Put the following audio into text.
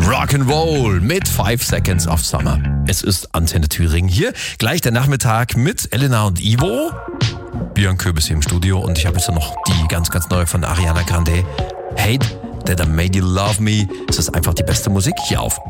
Rock'n'Roll mit 5 Seconds of Summer. Es ist Antenne Thüringen hier. Gleich der Nachmittag mit Elena und Ivo. Björn Köbis hier im Studio und ich habe jetzt noch die ganz, ganz neue von Ariana Grande. Hate That I Made You Love Me. Es ist einfach die beste Musik hier auf